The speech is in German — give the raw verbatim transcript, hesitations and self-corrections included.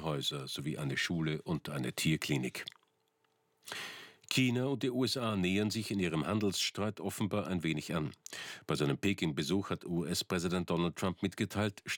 Krankenhäuser sowie eine Schule und eine Tierklinik. China und die U S A nähern sich in ihrem Handelsstreit offenbar ein wenig an. Bei seinem Peking-Besuch hat U S-Präsident Donald Trump mitgeteilt,